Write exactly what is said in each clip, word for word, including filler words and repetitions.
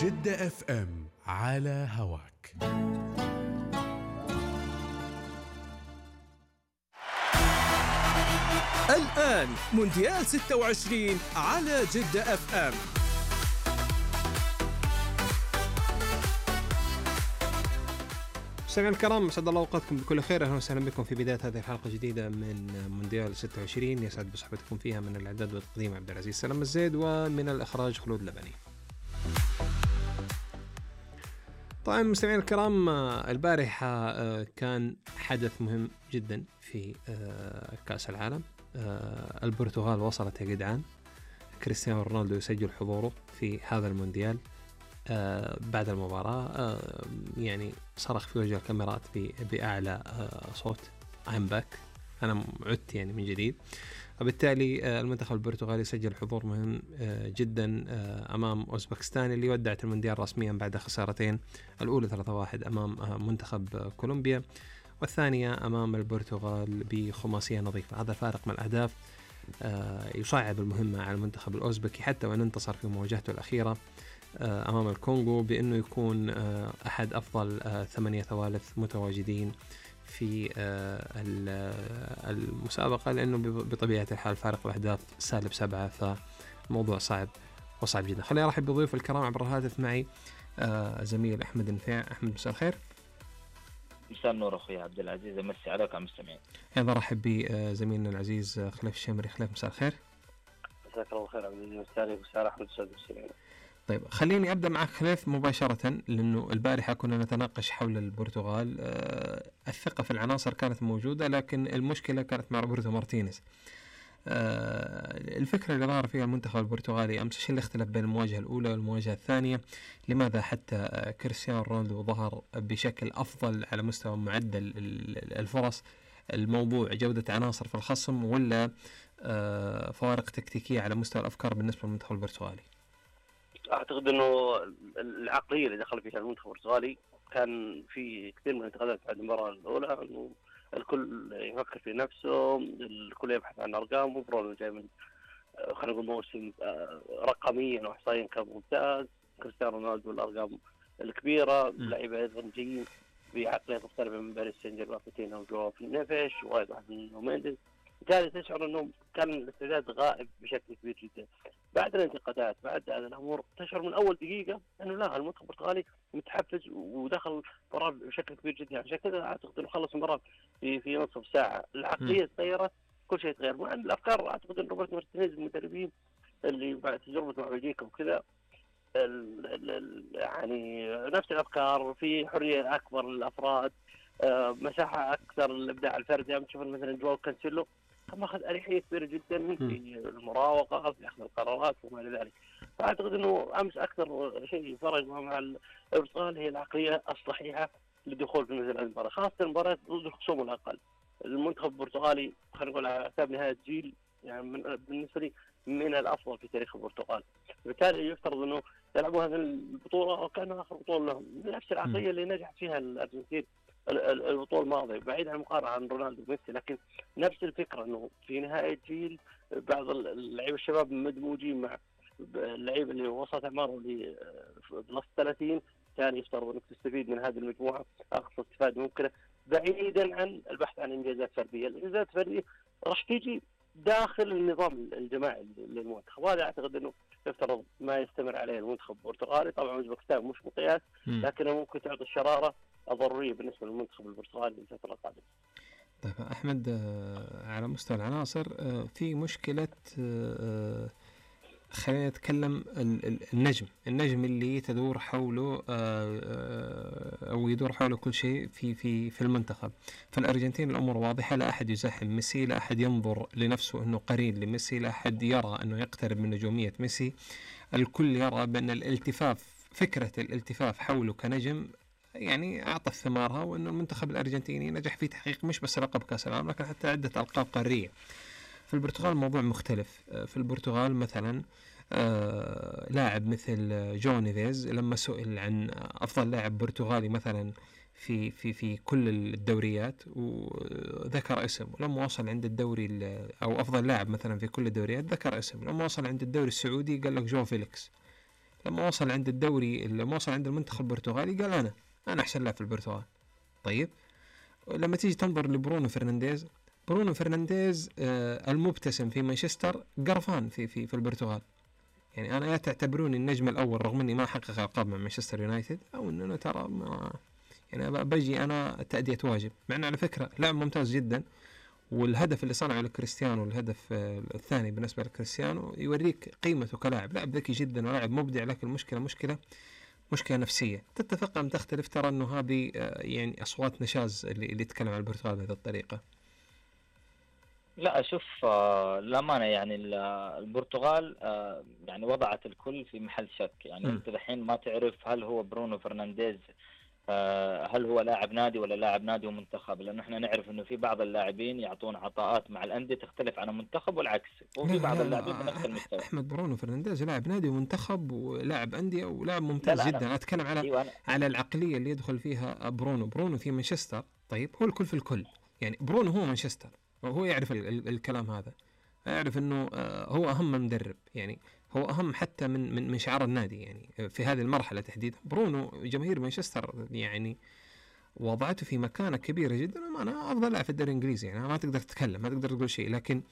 جدة اف ام على هواك. الآن مونديال ستة وعشرين على جدة اف ام. مستمعينا الكرام، اسعد الله اوقاتكم بكل خير. اهلا وسهلا بكم في بدايه هذه الحلقه الجديده من مونديال ستة وعشرين. يسعد بصحبتكم فيها من الاعداد والتقديم عبد العزيز سلام الزيد، ومن الاخراج خلود لبني. طبعا مستمعينا الكرام، البارحه كان حدث مهم جدا في كاس العالم. البرتغال وصلت يا جدعان، كريستيانو رونالدو يسجل حضوره في هذا المونديال. آه بعد المباراة آه يعني صرخ في وجه الكاميرات بأعلى آه صوت I'm back، أنا عدت يعني من جديد. وبالتالي آه المنتخب البرتغالي سجل حضور مهم آه جدا آه أمام أوزبكستان اللي ودعت المونديال رسميا بعد خسارتين، الأولى ثلاثة واحد أمام آه منتخب آه كولومبيا، والثانية أمام البرتغال بخماسية نظيفة. هذا الفارق من الأهداف آه يصعب المهمة على المنتخب الأوزبكي، حتى وإن انتصر في مواجهته الأخيرة أمام الكونغو بأنه يكون أحد أفضل ثمانية ثوالث متواجدين في المسابقة، لأنه بطبيعة الحال فارق الأهداف سالب سبعة، فالموضوع صعب وصعب جدا. خليني أرحب بضيوف الكرام عبر الهاتف. معي زميل أحمد النفيع. أحمد مساء الخير. مساء النور أخوي عبد العزيز، أمسي عليك على المستمعين. أيضا أرحب بزميلنا العزيز خليف الشمري. خليف مساء الخير. مساك الله خير عبد العزيز، مساء عليك ومساء أحمد السلام. طيب خليني أبدأ معك خليف مباشرة، لأنه البارحة كنا نتناقش حول البرتغال. أه الثقة في العناصر كانت موجودة، لكن المشكلة كانت مع روبرتو مارتينيز. أه الفكرة اللي ظهر فيها المنتخب البرتغالي أمس، الشيء اللي اختلف بين المواجهة الأولى والمواجهة الثانية؟ لماذا حتى كريستيانو رونالدو ظهر بشكل أفضل على مستوى معدل الفرص؟ الموضوع جودة عناصر في الخصم، ولا أه فوارق تكتيكية على مستوى الأفكار بالنسبة للمنتخب البرتغالي؟ أعتقد أنه العقلية اللي دخل فيها المنتخب البرتغالي كان في كثير من الانتقادات بعد المباراة الأولى، أنه الكل يفكر في نفسه، الكل يبحث عن أرقام. وبرونو جاي من خلينا نقول موسم رقميا وإحصائيا كان ممتاز، كريستيانو رونالدو الأرقام الكبيرة، لعيبة أيضا جايين بعقلية مختلفة من باريس سان جيرمان، فيتينها وجواو نيفيش وواحد من مينديز. بالتالي تشعر أنه كان الاستعداد غائب بشكل كبير جدا. بعد الانتقادات، بعد هذه الأمور، تشعر من أول دقيقة أنه لا، المنتخب البرتغالي متحفز ودخل المباراة بشكل كبير جدا. عشان كذا أعتقد أنه خلص المباراة في في نصف ساعة. العقلية تغيرت، كل شيء تغير. مع الأفكار أعتقد أن روبرتو مارتينيز المدربين اللي بعد تجربة مع بلجيكا وكذا يعني نفس الأفكار، في حرية أكبر للأفراد، مساحة أكثر للإبداع الفردي. عم تشوف مثلا جواو كانسيلو كان أخذ أريحية كبيرة جدا في المراوغة، في أخذ القرارات وما إلى ذلك. فأعتقد أنه أمس أكثر شيء فرق مع البرتغال هي العقلية الصحيحة للدخول في مثل المباراة، خاصة المباراة ضد الخصوم الأقل. المنتخب البرتغالي خلينا نقول على حساب نهاية جيل، يعني من بالنسبة لي من الأفضل في تاريخ البرتغال. بالتالي يفترض أنه يلعبوا هذه البطولة وكأنها آخر بطولة لهم، نفس العقلية اللي نجحت فيها الأرجنتين البطولة الماضية، بعيد عن المقارنة عن رونالدو وميسي، لكن نفس الفكرة أنه في نهاية جيل بعض اللعيبة الشباب مدموجين مع اللعيبة اللي وسط أعمارهم اللي بلس ثلاثين. كان يفترض أنك تستفيد من هذه المجموعة أقصى استفادة ممكنة، بعيدا عن البحث عن إنجازات فردية. الإنجازات الفردية راح تيجي داخل النظام الجماعي للمنتخب، وهذا أعتقد أنه يفترض ما يستمر عليه المنتخب البرتغالي. طبعا أوزبكستان مش مقياس، لكنه ممكن تعطي الشرارة الضرورية بالنسبة للمنتخب البرتغالي في الفترة القادمة. طيب أحمد، على مستوى العناصر في مشكلة، خلينا نتكلم النجم النجم اللي تدور حوله أو يدور حوله كل شيء في في في المنتخب. فالأرجنتين الأمور واضحة، لا أحد يزاحم ميسي، لا أحد ينظر لنفسه أنه قرين لميسي، لا أحد يرى أنه يقترب من نجومية ميسي. الكل يرى بأن الالتفاف، فكرة الالتفاف حوله كنجم يعني أعطت ثمارها، وأن المنتخب الأرجنتيني نجح في تحقيق مش بس لقب كأس العالم، لكن حتى عدة ألقاب قارية. في البرتغال الموضوع مختلف. في البرتغال مثلا آه لاعب مثل جو نيفيز لما سئل عن أفضل لاعب برتغالي مثلا في في في كل الدوريات وذكر اسم، ولما وصل عند الدوري أو أفضل لاعب مثلا في كل الدوريات ذكر اسم، لما وصل عند الدوري السعودي قال لك جو فيليكس. لما وصل عند الدوري، لما وصل عند المنتخب البرتغالي قال أنا أنا أحسن لاعب في البرتغال. طيب لما تيجي تنظر لبرونو فرنانديز، برونو فرنانديز آه المبتسم في مانشستر قرفان في في في البرتغال. يعني أنا لا تعتبروني النجم الأول رغم إني ما أحقق ألقاب مع مانشستر يونايتد، أو إن أنا ترى ما يعني بجي أنا تأدية واجب، مع إنه على فكرة لاعب ممتاز جدا. والهدف اللي صنعه لكريستيانو، الهدف الثاني بالنسبة لكريستيانو، يوريك قيمته كلاعب، لاعب ذكي جدا ولاعب مبدع. لكن المشكلة مشكلة مشكلة نفسية. تتفق أم تختلف؟ ترى أنه هذه يعني أصوات نشاز اللي اللي يتكلم عن البرتغال بهذه الطريقة. لا أشوف آه للأمانة يعني البرتغال آه يعني وضعت الكل في محل شك. يعني م. أنت الحين ما تعرف هل هو برونو فرنانديز آه هل هو لاعب نادي ولا لاعب نادي ومنتخب، لأنه إحنا نعرف إنه في بعض اللاعبين يعطون عطاءات مع الأندية تختلف عن المنتخب والعكس، وفي بعض اللاعبين بنفس المستوى. أحمد برونو فرنانديز لاعب نادي ومنتخب ولاعب أندية ولاعب ممتاز لا لا جدا. أنا أتكلم على أيوة أنا. على العقلية اللي يدخل فيها برونو. برونو في مانشستر، طيب هو الكل في الكل. يعني برونو هو مانشستر، وهو يعرف ال ال الكلام هذا، يعرف إنه آه هو أهم مدرب، يعني هو أهم حتى من من من شعار النادي. يعني في هذه المرحلة تحديدا برونو جماهير مانشستر يعني وضعته في مكانة كبيرة جدا. أنا أفضل لاعب في الدوري الإنجليزي، يعني ما تقدر تتكلم، ما تقدر تقول شيء. لكن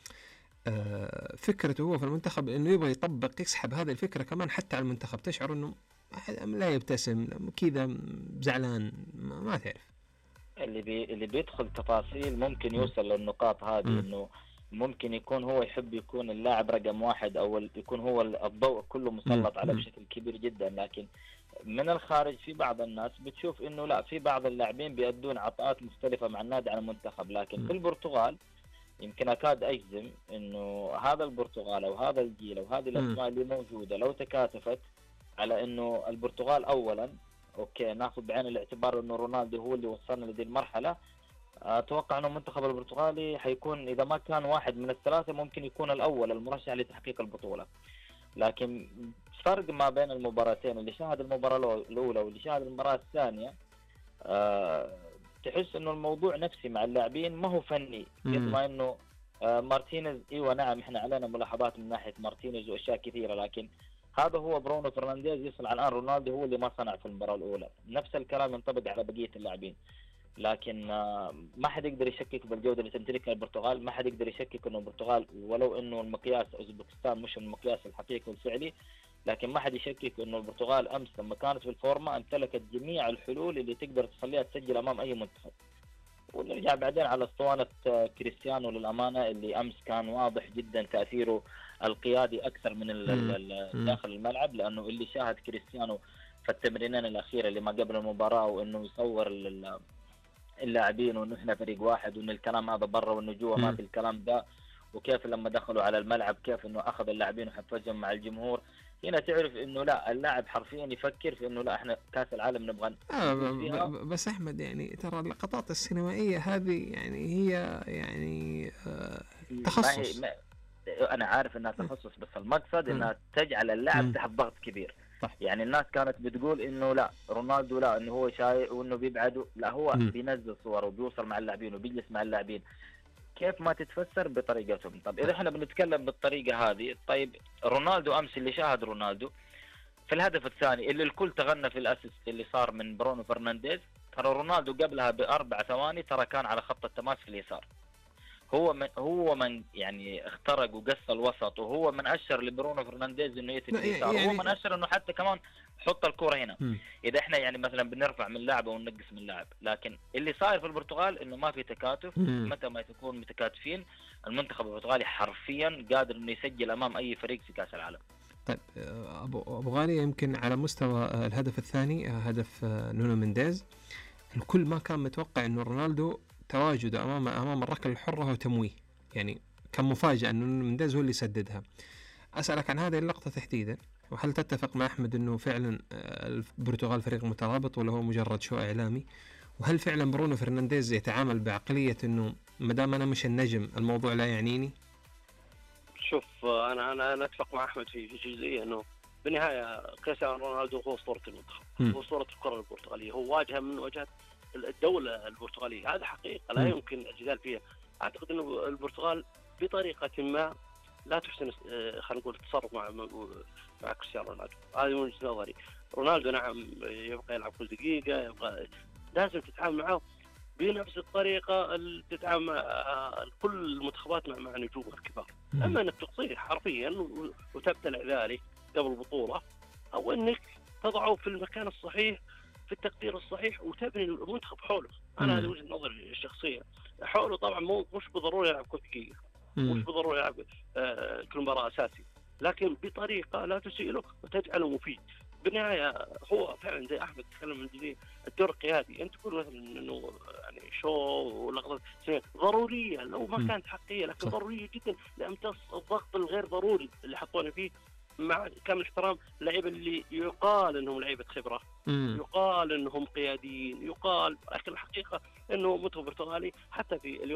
آه فكرته هو في المنتخب إنه يبغى يطبق، يسحب هذه الفكرة كمان حتى على المنتخب. تشعر إنه لا يبتسم كذا، زعلان، ما, ما تعرف. اللي بي اللي بيدخل تفاصيل ممكن يوصل للنقاط هذه، إنه ممكن يكون هو يحب يكون اللاعب رقم واحد، أو يكون هو الضوء كله مسلط عليه بشكل كبير جدا. لكن من الخارج في بعض الناس بتشوف إنه لا، في بعض اللاعبين بيأدون عطاءات مختلفة مع النادي عن المنتخب. لكن في البرتغال يمكن أكاد أجزم إنه هذا البرتغال أو هذا الجيل أو هذه الأسماء اللي موجودة لو تكاتفت على إنه البرتغال أولا أوكي ناخذ بعين الاعتبار إنه رونالدو هو اللي وصلنا لهذه المرحلة، أتوقع أنه المنتخب البرتغالي حيكون إذا ما كان واحد من الثلاثة ممكن يكون الأول المرشح لتحقيق البطولة. لكن فرق ما بين المباراتين، اللي شاهد المباراة الأولى واللي شاهد المباراة الثانية، أه تحس إنه الموضوع نفسي مع اللاعبين ما هو فني. قد ما إنه أه مارتينيز إيوه نعم إحنا علينا ملاحظات من ناحية مارتينيز وأشياء كثيرة، لكن هذا هو برونو فرنانديز يصل على الآن رونالدو هو اللي ما صنع في المباراة الأولى. نفس الكلام ينطبق على بقية اللاعبين. لكن ما حد يقدر يشكك بالجودة اللي تمتلكها البرتغال، ما حد يقدر يشكك انه البرتغال ولو انه المقياس اوزبكستان مش المقياس الحقيقي والفعلي، لكن ما حد يشكك انه البرتغال امس لما كانت في الفورمة امتلكت جميع الحلول اللي تقدر تخليها تسجل امام اي منتخب. ونرجع بعدين على اسطوانة كريستيانو للامانة اللي امس كان واضح جدا تأثيره القيادي اكثر من داخل الملعب، لانه اللي شاهد كريستيانو في التمرينين الاخيرة اللي ما قبل المباراة وانه يصور اللاعبين وانه احنا فريق واحد وان الكلام هذا برا وانه جوا ما في الكلام ده، وكيف لما دخلوا على الملعب كيف انه اخذ اللاعبين وحفزهم مع الجمهور. هنا تعرف انه لا، اللاعب حرفيا يفكر في انه لا احنا كاس العالم نبغى آه بس احمد يعني ترى اللقطات السينمائيه هذه يعني هي يعني آه تخصص. ما ما انا عارف انها تخصص، بس المقصد انها تجعل اللاعب تحت ضغط كبير. صح. يعني الناس كانت بتقول انه لا رونالدو لا انه هو شايف وانه بيبعدوا، لا هو م. بينزل صور وبيوصل مع اللاعبين وبيجلس مع اللاعبين. كيف ما تتفسر بطريقتهم. طب اذا احنا بنتكلم بالطريقه هذه، طيب رونالدو امس اللي شاهد رونالدو في الهدف الثاني اللي الكل تغنى في الاسيست اللي صار من برونو فرنانديز، ترى رونالدو قبلها باربع ثواني ترى كان على خط التماس في اليسار. هو من هو من يعني اخترق وقص الوسط، وهو من اشر لبرونو فرنانديز انه يتم اليسار، يعني هو من اشر انه حتى كمان حط الكرة هنا. م. اذا احنا يعني مثلا بنرفع من لاعب او ننقص من لاعب، لكن اللي صاير في البرتغال انه ما في تكاتف. م. متى ما تكون متكاتفين المنتخب البرتغالي حرفيا قادر انه يسجل امام اي فريق في كاس العالم. طيب ابو ابو غالي، يمكن على مستوى الهدف الثاني هدف نونو مينديز، الكل ما كان متوقع انه رونالدو تواجده امام امام الركله الحره هو تمويه، يعني كان مفاجاه انه مينديز هو اللي سددها. اسالك عن هذه اللقطه تحديدا، وهل تتفق مع احمد انه فعلا البرتغال فريق مترابط ولا هو مجرد شو اعلامي؟ وهل فعلا برونو فرنانديز يتعامل بعقليه انه ما دام انا مش النجم الموضوع لا يعنيني؟ شوف انا انا انا اتفق مع احمد في في جزئيه انه بالنهايه كريستيانو رونالدو هو اسطوره المنتخب، هو اسطوره الكره البرتغاليه، هو واجهه من واجهات الدولة البرتغالية، هذا حقيقة لا يمكن الجدال فيها. أعتقد أن البرتغال بطريقة ما لا تحسن خلينا نقول التصرف مع مع كريستيانو رونالدو. هذه وجهة نظري. رونالدو نعم يبقى يلعب كل دقيقة، يبقى لازم تتعامل معه بنفس الطريقة اللي تتعامل مع كل المنتخبات مع مع نجومها الكبار. أما أنك تقصيه حرفيا وتبتلع ذلك قبل البطولة، أو أنك تضعه في المكان الصحيح في التقدير الصحيح وتبني المنتخب حوله. أنا هذه وجهة نظري الشخصية. حوله طبعا مو مش بالضرورة يلعب كل دقيقة، مش بالضرورة يلعب آه كل مباراة أساسي، لكن بطريقة لا تسيء له وتجعله مفيد. بالنهاية هو فعلا زي أحمد تكلم من جديد الدور القيادي. أنت تقول مثلا إنه يعني شو ولقطات ضرورية لو ما كانت حقيقية، لكن ضرورية جدا لأمتص الضغط الغير ضروري اللي حطونا فيه، مع كامل احترام اللعيبة اللي يقال إنهم لعيبة خبرة، مم. يقال إنهم قياديين، يقال، لكن الحقيقة إنه منتخب برتغالي حتى في اليوم